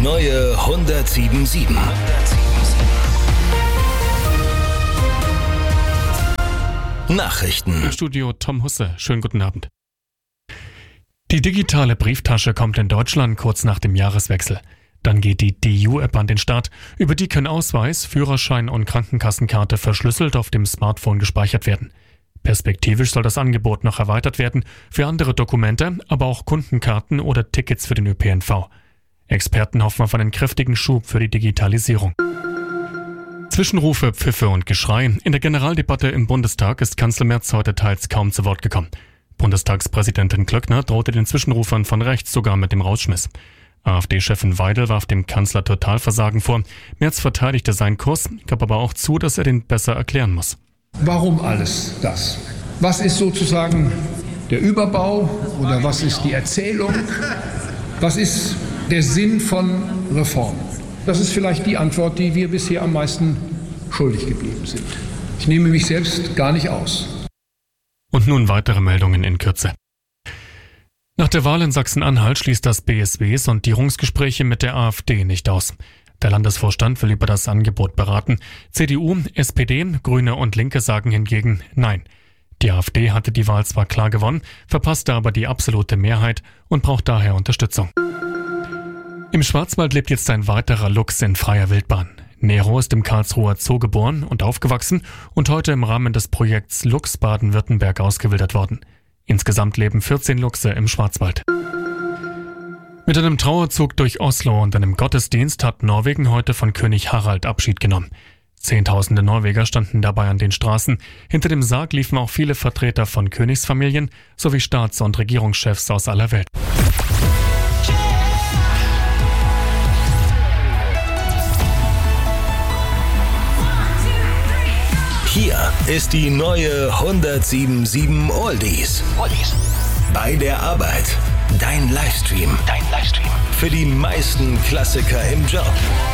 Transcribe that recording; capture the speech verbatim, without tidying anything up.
neue hundertsieben sieben. Nachrichten. Im Studio Tom Husse. Schönen guten Abend. Die digitale Brieftasche kommt in Deutschland kurz nach dem Jahreswechsel. Dann geht die D U-App an den Start. Über die können Ausweis, Führerschein und Krankenkassenkarte verschlüsselt auf dem Smartphone gespeichert werden. Perspektivisch soll das Angebot noch erweitert werden für andere Dokumente, aber auch Kundenkarten oder Tickets für den Ö P N V. Experten hoffen auf einen kräftigen Schub für die Digitalisierung. Zwischenrufe, Pfiffe und Geschrei. In der Generaldebatte im Bundestag ist Kanzler Merz heute teils kaum zu Wort gekommen. Bundestagspräsidentin Klöckner drohte den Zwischenrufern von rechts sogar mit dem Rausschmiss. AfD-Chefin Weidel warf dem Kanzler Totalversagen vor. Merz verteidigte seinen Kurs, gab aber auch zu, dass er den besser erklären muss. Warum alles das? Was ist sozusagen der Überbau oder was ist die Erzählung? Was ist der Sinn von Reformen? Das ist vielleicht die Antwort, die wir bisher am meisten schuldig geblieben sind. Ich nehme mich selbst gar nicht aus. Und nun weitere Meldungen in Kürze. Nach der Wahl in Sachsen-Anhalt schließt das B S W Sondierungsgespräche mit der AfD nicht aus. Der Landesvorstand will über das Angebot beraten. C D U, S P D, Grüne und Linke sagen hingegen Nein. Die AfD hatte die Wahl zwar klar gewonnen, verpasste aber die absolute Mehrheit und braucht daher Unterstützung. Im Schwarzwald lebt jetzt ein weiterer Luchs in freier Wildbahn. Nero ist im Karlsruher Zoo geboren und aufgewachsen und heute im Rahmen des Projekts Luchs Baden-Württemberg ausgewildert worden. Insgesamt leben vierzehn Luchse im Schwarzwald. Mit einem Trauerzug durch Oslo und einem Gottesdienst hat Norwegen heute von König Harald Abschied genommen. Zehntausende Norweger standen dabei an den Straßen. Hinter dem Sarg liefen auch viele Vertreter von Königsfamilien sowie Staats- und Regierungschefs aus aller Welt. Hier ist die neue hundertsieben Oldies. Oldies. Bei der Arbeit. Dein Livestream. Dein Livestream. Für die meisten Klassiker im Job.